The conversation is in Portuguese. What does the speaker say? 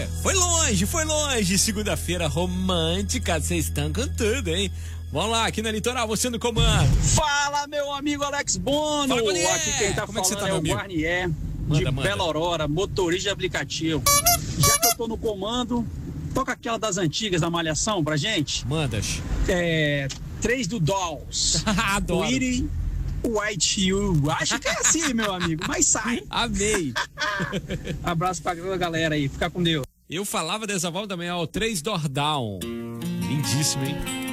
Foi longe. Segunda-feira romântica, vocês estão cantando, hein? Vamos lá, aqui na Litoral, você no comando. Fala, meu amigo Alex Bono. Fala, Guarnier. Aqui quem tá Como é que falando você tá, é meu o amigo? Guarnier, Manda. Bela Aurora, motorista de aplicativo. Já que eu tô no comando, toca aquela das antigas da Malhação pra gente. Mandas. 3 do Dolls. Adoro. Pretty White You. Acho que é assim, meu amigo, mas sai. Amei. Abraço pra galera aí, fica com Deus. Eu falava dessa volta também, ó, 3 Door Down. Lindíssimo, hein?